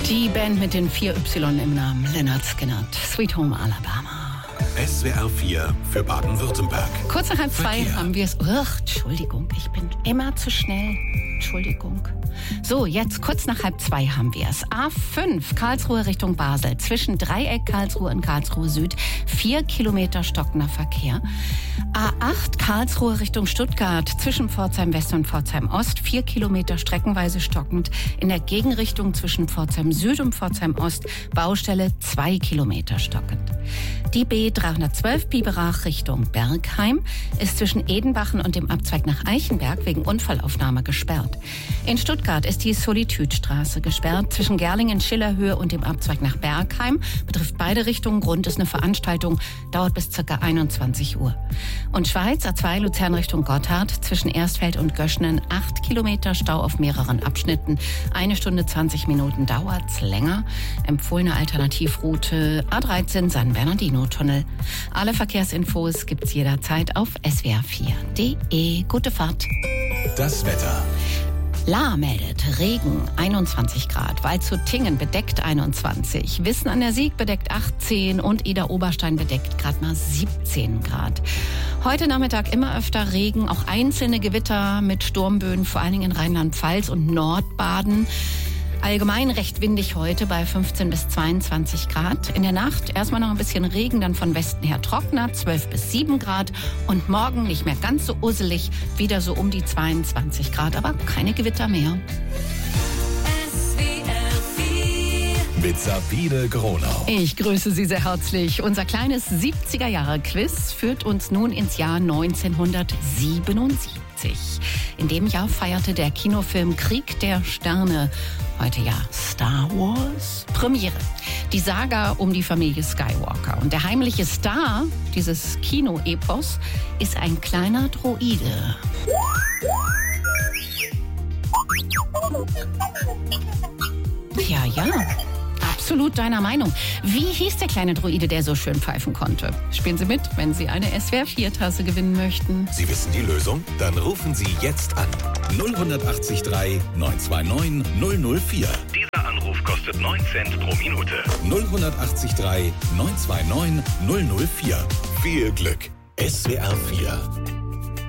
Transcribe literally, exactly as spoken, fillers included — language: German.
Die Band mit den vier Y im Namen, Lynyrd Skynyrd, Sweet Home Alabama. S W R vier für Baden-Württemberg. Kurz nach halb zwei Verkehr. haben wir es. Ugh, Entschuldigung, ich bin immer zu schnell. Entschuldigung. So, jetzt kurz nach halb zwei haben wir es. A fünf, Karlsruhe Richtung Basel. Zwischen Dreieck Karlsruhe und Karlsruhe Süd. Vier Kilometer stockender Verkehr. A acht, Karlsruhe Richtung Stuttgart. Zwischen Pforzheim West und Pforzheim Ost. Vier Kilometer streckenweise stockend. In der Gegenrichtung zwischen Pforzheim Süd und Pforzheim Ost. Baustelle zwei Kilometer stockend. Die B dreihundertzwölf Biberach Richtung Bergheim ist zwischen Edenbachen und dem Abzweig nach Eichenberg wegen Unfallaufnahme gesperrt. In Stuttgart ist die Solitudstraße gesperrt zwischen Gerlingen-Schillerhöhe und dem Abzweig nach Bergheim. Betrifft beide Richtungen. Grund ist eine Veranstaltung, dauert bis ca. einundzwanzig Uhr. Und Schweiz, A zwei Luzern Richtung Gotthard, zwischen Erstfeld und Göschnen, acht Kilometer Stau auf mehreren Abschnitten. Eine Stunde zwanzig Minuten dauert's länger. Empfohlene Alternativroute A dreizehn San Bernardino-Tunnel. Alle Verkehrsinfos gibt's jederzeit auf S W R vier punkt de. Gute Fahrt. Das Wetter. Lahr meldet Regen einundzwanzig Grad, Waldshut-Tingen bedeckt einundzwanzig, Wissen an der Sieg bedeckt achtzehn und Ida-Oberstein bedeckt gerade mal siebzehn Grad. Heute Nachmittag immer öfter Regen, auch einzelne Gewitter mit Sturmböen, vor allen Dingen in Rheinland-Pfalz und Nordbaden. Allgemein recht windig heute bei fünfzehn bis zweiundzwanzig Grad. In der Nacht erstmal noch ein bisschen Regen, dann von Westen her trockener, zwölf bis sieben Grad. Und morgen nicht mehr ganz so usselig, wieder so um die zweiundzwanzig Grad, aber keine Gewitter mehr. S W R vier Mit Sabine Gronau. Ich grüße Sie sehr herzlich. Unser kleines siebziger-Jahre-Quiz führt uns nun ins Jahr neunzehnhundertsiebenundsiebzig. In dem Jahr feierte der Kinofilm Krieg der Sterne, heute ja Star Wars, Premiere. Die Saga um die Familie Skywalker. Und der heimliche Star dieses Kino-Epos ist ein kleiner Droide. Ja, ja. Absolut deiner Meinung. Wie hieß der kleine Droide, der so schön pfeifen konnte? Spielen Sie mit, wenn Sie eine S W R vier Tasse gewinnen möchten. Sie wissen die Lösung? Dann rufen Sie jetzt an. null acht drei neun zwei neun null null vier. Dieser Anruf kostet neun Cent pro Minute. null acht drei neun zwei neun null null vier. Viel Glück. S W R vier.